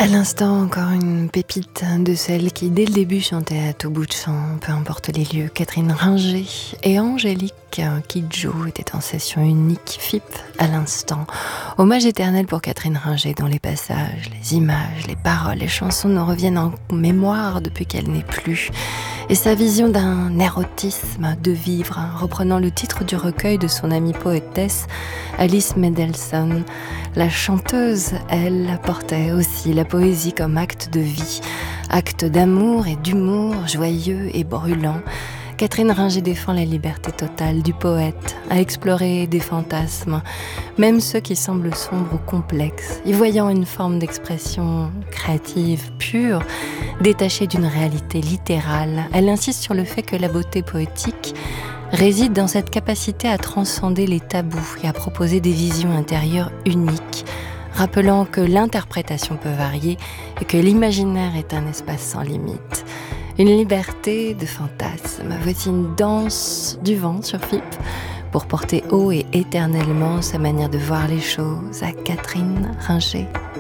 l'instant, encore une pépite de celle qui, dès le début, chantait à tout bout de champ, peu importe les lieux. Catherine Ringer et Angélique Kidjo étaient en session unique, FIP à l'instant. Hommage éternel pour Catherine Ringer, dont les passages, les images, les paroles, les chansons nous reviennent en mémoire depuis qu'elle n'est plus. Et sa vision d'un érotisme de vivre, reprenant le titre du recueil de son amie poétesse Alice Mendelssohn. La chanteuse, elle, portait aussi la poésie comme acte de vie, acte d'amour et d'humour joyeux et brûlant. Catherine Ringer défend la liberté totale du poète à explorer des fantasmes, même ceux qui semblent sombres ou complexes, y voyant une forme d'expression créative pure, détachée d'une réalité littérale. Elle insiste sur le fait que la beauté poétique réside dans cette capacité à transcender les tabous et à proposer des visions intérieures uniques, rappelant que l'interprétation peut varier et que l'imaginaire est un espace sans limite. Une liberté de fantasme. Voici une danse du vent sur FIP pour porter haut et éternellement sa manière de voir les choses à Catherine Ringer.